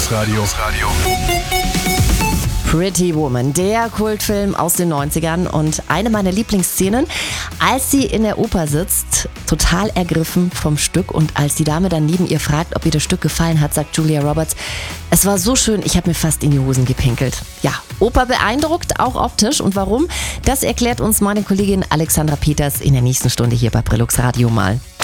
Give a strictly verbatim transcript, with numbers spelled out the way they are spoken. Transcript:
Radio. Pretty Woman, der Kultfilm aus den neunzigern und eine meiner Lieblingsszenen, als sie in der Oper sitzt, total ergriffen vom Stück und als die Dame dann neben ihr fragt, ob ihr das Stück gefallen hat, sagt Julia Roberts, es war so schön, ich habe mir fast in die Hosen gepinkelt. Ja, Oper beeindruckt, auch optisch und warum, das erklärt uns meine Kollegin Alexandra Peters in der nächsten Stunde hier bei Brillux Radio mal.